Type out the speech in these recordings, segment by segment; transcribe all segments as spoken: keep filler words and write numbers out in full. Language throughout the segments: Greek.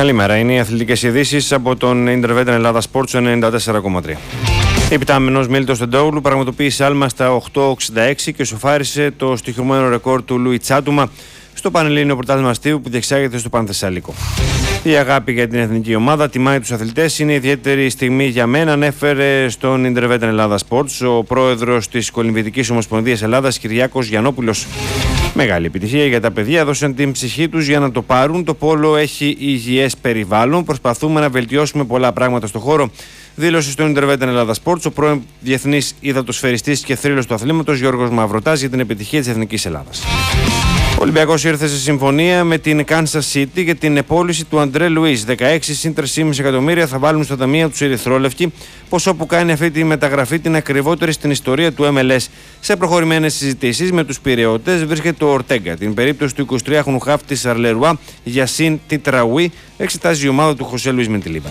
Καλημέρα, είναι οι αθλητικές ειδήσεις από τον Intervetan Ελλάδα Sports ενενήντα τέσσερα κόμμα τρία. Η επιτάμενος Μίλτος Τεντόγλου πραγματοποίησε άλμα στα οκτώ εξήντα έξι και σοφάρισε το στοιχειωμένο ρεκόρ του Λουί Τσάτουμα στο Πανελλήνιο Πρωτάθλημα Αστείου που διεξάγεται στο Πανθεσσαλικό. Η αγάπη για την εθνική ομάδα τιμάει τους αθλητές. Είναι ιδιαίτερη στιγμή για μένα, ανέφερε στον Intervetan Ελλάδα Sports ο πρόεδρος της Κολυμβητικής Ομοσπονδίας Ελλάδας, Κυριάκος Γιαννόπουλος. Μεγάλη επιτυχία για τα παιδιά, έδωσαν την ψυχή τους για να το πάρουν. Το πόλο έχει υγιές περιβάλλον. Προσπαθούμε να βελτιώσουμε πολλά πράγματα στο χώρο, δήλωσε στον Intervetan Ελλάδα Sports ο πρώην διεθνής υδατοσφαιριστής και θρύλος του αθλήματος Γιώργος Μαυροτάς για την επιτυχία της Εθνικής Ελλάδας. Ο Ολυμπιακός ήρθε σε συμφωνία με την Kansas City για την επόλυση του Αντρέ Λουίς. δεκαέξι συν τρία κόμμα πέντε εκατομμύρια θα βάλουν στα ταμεία του ερυθρόλευκοι, ποσό που κάνει αυτή τη μεταγραφή την ακριβότερη στην ιστορία του εμ ελ ες. Σε προχωρημένες συζητήσεις με τους Πειραιώτες βρίσκεται ο Ορτέγκα. Την περίπτωση του εικοσιτριάχρονου χαφ της Αρλερουά, Γιασίν Τιτραουί, εξετάζει η ομάδα του Χωσέ Λουίς Μεντιλίμπα.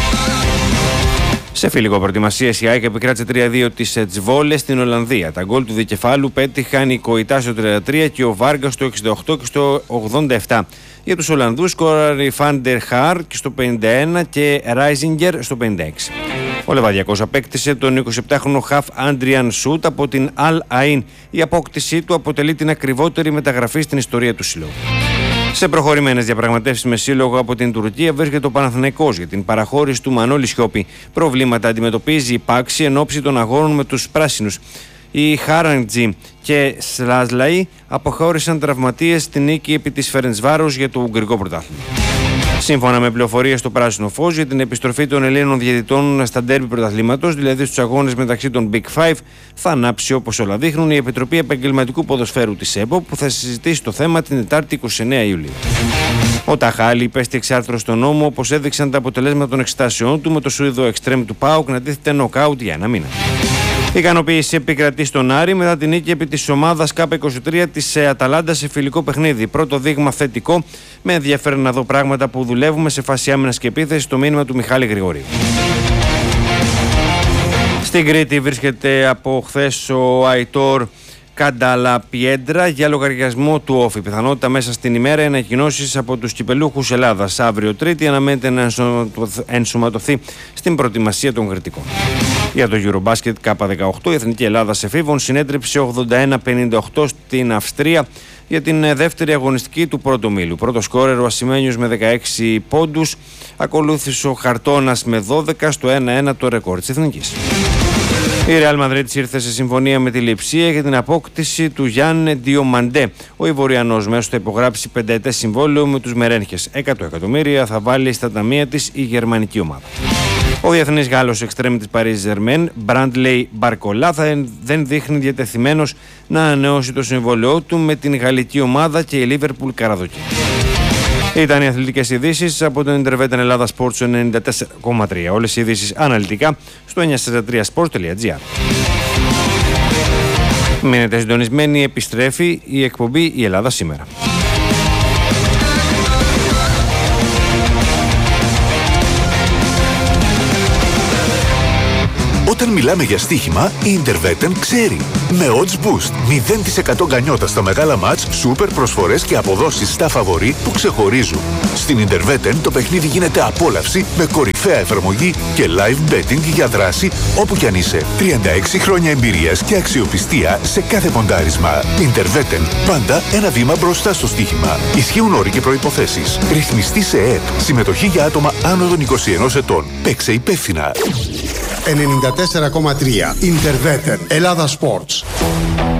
Σε φιλικό προετοιμασία, η ΑΕΚ επικράτησε τρία δύο της Τσβόλε στην Ολλανδία. Τα γκολ του δικεφάλου πέτυχαν η Κοϊτά στο τριάντα τρία και ο Βάργα στο εξήντα οκτώ και στο ογδόντα επτά. Για τους Ολλανδούς σκόραρε Φάντερ Χαρ στο πενήντα ένα και Ράιζιγκερ στο πενήντα έξι. Ο Λεβαδιακός απέκτησε τον εικοσιεπτάχρονο χαφ Άντριαν Σούτ από την Αλ Αϊν. Η απόκτησή του αποτελεί την ακριβότερη μεταγραφή στην ιστορία του συλλόγου. Σε προχωρημένες διαπραγματεύσεις με σύλλογο από την Τουρκία βρίσκεται ο Παναθηναϊκός για την παραχώρηση του Μανώλη Σιώπη. Προβλήματα αντιμετωπίζει η Πάξη εν ώψη των αγώνων με τους πράσινους. Οι Χάραντζι και Σλάσλαϊ αποχώρησαν τραυματίες στην νίκη επί της Φερεντσβάρος για το Ουγγρικό πρωτάθλημα. Σύμφωνα με πληροφορίες στο Πράσινο Φως για την επιστροφή των Ελλήνων διαιτητών στα ντέρμπι πρωταθλήματος, δηλαδή στους αγώνες μεταξύ των Big Five, θα ανάψει όπως όλα δείχνουν η Επιτροπή Επαγγελματικού Ποδοσφαίρου της ΕΠΟ που θα συζητήσει το θέμα την Τετάρτη είκοσι εννέα Ιουλίου. Ο Ταχάλη υπέστη εξάρθρωση στον νόμο όπως έδειξαν τα αποτελέσματα των εξετάσεών του με το Σουηδό εξτρέμ του ΠΑΟΚ να τίθεται νοκάουτ για ένα μήνα. Η ικανοποίηση επικρατεί στον Άρη μετά την νίκη επί της ομάδας Κάπα είκοσι τρία της Αταλάντα σε φιλικό παιχνίδι. Πρώτο δείγμα θετικό, με ενδιαφέρον να δω πράγματα που δουλεύουμε σε φάση άμυνας και επίθεση, στο μήνυμα του Μιχάλη Γρηγορίου. Στην Κρήτη βρίσκεται από χθες ο Αϊτόρ Κανταλαπιέντρα για λογαριασμό του Όφη. Πιθανότητα μέσα στην ημέρα ανακοινώσεις από τους κυπελούχους Ελλάδας. Αύριο Τρίτη αναμένεται να ενσωματωθεί στην προετοιμασία των κριτικών. Για το Eurobasket Κάπα δεκαοκτώ η Εθνική Ελλάδα εφήβων συνέτριψε ογδόντα ένα πενήντα οκτώ στην Αυστρία για την δεύτερη αγωνιστική του πρώτου μήλου. Πρώτο σκόρερ ο Ασημένιος με δεκαέξι πόντους, ακολούθησε ο Χαρτώνας με δώδεκα, στο ένα ένα το ρεκόρ της Εθνικής. Η Ρεάλ Μαδρίτης ήρθε σε συμφωνία με τη Λειψία για την απόκτηση του Γιάννε Διομαντέ. Ο Ιβοριανός μέσος θα υπογράψει πενταετές συμβόλαιο με τους Μερένχες. εκατό εκατομμύρια θα βάλει στα ταμεία της η γερμανική ομάδα. Ο διεθνής Γάλλος εξτρέμ της Παρίζ Ζερμέν, Μπραντλέι Μπαρκολά, δεν δείχνει διατεθειμένος να ανανεώσει το συμβόλαιό του με την γαλλική ομάδα και η Λίβερπουλ καραδοκεί. Ήταν οι αθλητικές ειδήσεις από το Intervetan Ελλάδα Sports ενενήντα τέσσερα κόμμα τρία. Όλες οι ειδήσεις αναλυτικά στο εννιακόσια τρία σπορτ τελεία τζι άρ. Μείνετε συντονισμένοι, επιστρέφει η εκπομπή «Η Ελλάδα σήμερα». Όταν μιλάμε για στοίχημα, η Intervetan ξέρει. Με Odds Boost, μηδέν τοις εκατό γκανιότα στα μεγάλα μάτς, σούπερ προσφορές και αποδόσεις στα φαβορί που ξεχωρίζουν. Στην Intervetan το παιχνίδι γίνεται απόλαυση με κορυφαία εφαρμογή και live betting για δράση όπου κι αν είσαι. τριάντα έξι χρόνια εμπειρίας και αξιοπιστία σε κάθε ποντάρισμα. Intervetan, πάντα ένα βήμα μπροστά στο στοίχημα. Ισχύουν όροι και προϋποθέσεις. Ρυθμιστή σε ΕΕΠ. Συμμετοχή για άτομα άνω των είκοσι ενός ετών. Παίξε υπεύθυνα. ενενήντα τέσσερα κόμμα τρία Intervetan Ελλάδα Sports.